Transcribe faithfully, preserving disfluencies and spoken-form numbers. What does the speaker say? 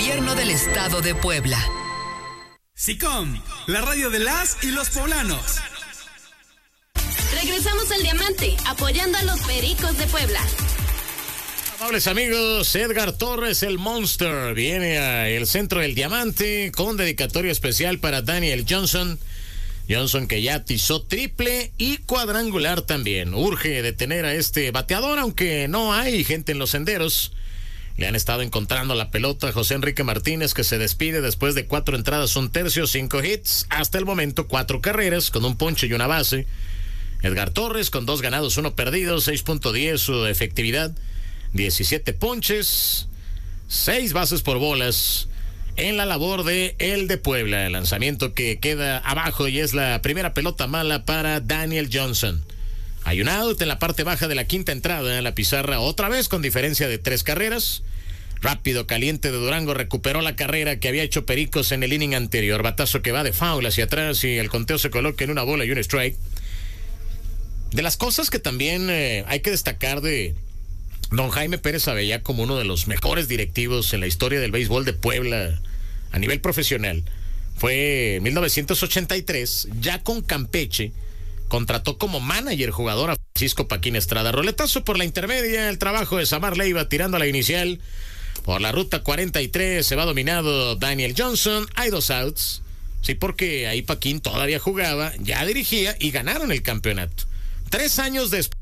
Gobierno del Estado de Puebla. SICOM, la radio de las y los poblanos. Regresamos al Diamante, apoyando a los Pericos de Puebla. Amables amigos, Edgar Torres, el Monster, viene al centro del Diamante con dedicatoria especial para Daniel Johnson. Johnson que ya atizó triple y cuadrangular también. Urge detener a este bateador, aunque no hay gente en los senderos. Le han estado encontrando la pelota a José Enrique Martínez, que se despide después de cuatro entradas, un tercio, cinco hits. Hasta el momento, cuatro carreras, con un ponche y una base. Edgar Torres con dos ganados, uno perdido, seis punto diez su efectividad. diecisiete ponches, seis bases por bolas en la labor de el de Puebla. El lanzamiento que queda abajo y es la primera pelota mala para Daniel Johnson. Hay un out en la parte baja de la quinta entrada en la pizarra, otra vez con diferencia de tres carreras. Rápido caliente de Durango recuperó la carrera que había hecho Pericos en el inning anterior. Batazo que va de foul hacia atrás y el conteo se coloca en una bola y un strike. De las cosas que también eh, hay que destacar de don Jaime Pérez Abella como uno de los mejores directivos en la historia del béisbol de Puebla a nivel profesional, fue en mil novecientos ochenta y tres, ya con Campeche, contrató como manager jugador a Francisco Paquín Estrada. Roletazo por la intermedia, el trabajo de Samar Leiva tirando a la inicial. Por la ruta cuarenta y tres se va dominado Daniel Johnson, hay dos outs. Sí, porque ahí Paquín todavía jugaba, ya dirigía y ganaron el campeonato. Tres años después